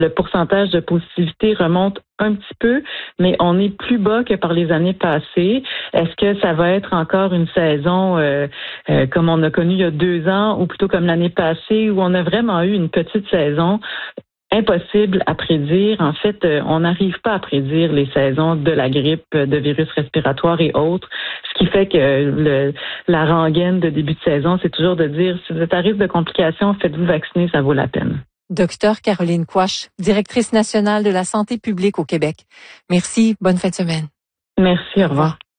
Le pourcentage de positivité remonte un petit peu, mais on est plus bas que par les années passées. Est-ce que ça va être encore une saison comme on a connu il y a 2 ans, ou plutôt comme l'année passée, où on a vraiment eu une petite saison? Impossible à prédire. En fait, on n'arrive pas à prédire les saisons de la grippe, de virus respiratoires et autres. Ce qui fait que la rengaine de début de saison, c'est toujours de dire, si vous êtes à risque de complications, faites-vous vacciner, ça vaut la peine. Docteur Caroline Quach, directrice nationale de la santé publique au Québec. Merci, bonne fin de semaine. Merci, au revoir.